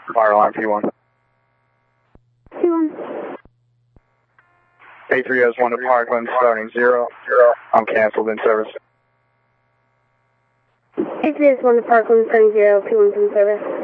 Fire alarm P1. P1. A3 has 1 to Parkland, starting 0. I'm canceled in service. A3 has 1 to Parkland, starting 0. P1's in service.